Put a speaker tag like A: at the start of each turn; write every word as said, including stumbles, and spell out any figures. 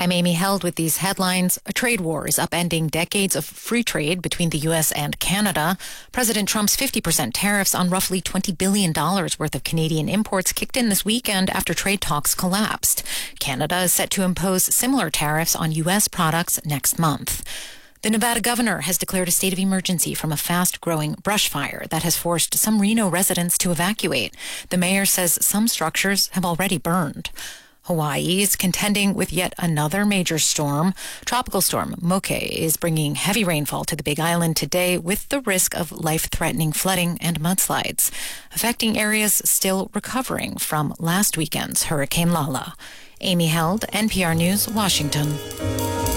A: I'm Amy Held with these headlines. A trade war is upending decades of free trade between the U S and Canada. President Trump's fifty percent tariffs on roughly twenty billion dollars worth of Canadian imports kicked in this weekend after trade talks collapsed. Canada is set to impose similar tariffs on U S products next month. The Nevada governor has declared a state of emergency from a fast-growing brush fire that has forced some Reno residents to evacuate. The mayor says some structures have already burned. Hawaii is contending with yet another major storm. Tropical storm Moke is bringing heavy rainfall to the Big Island today with the risk of life-threatening flooding and mudslides, affecting areas still recovering from last weekend's Hurricane Lala. Amy Held, N P R News, Washington.